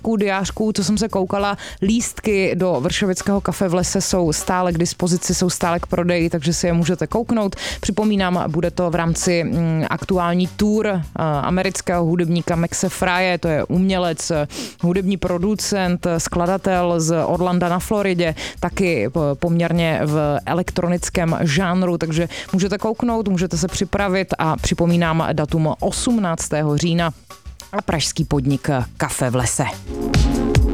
Diářku, co jsem se koukala, lístky do vršovického kafe v lese jsou stále k dispozici, jsou stále k prodeji, takže si je můžete kouknout. Připomínám, bude to v rámci aktuální tour amerického hudebníka Maxe Frye, to je umělec, hudební producent, skladatel z Orlanda na Floridě, taky poměrně v elektronickém žánru, takže můžete kouknout, můžete se připravit a připomínám datum 18. října a pražský podnik Kafe v lese.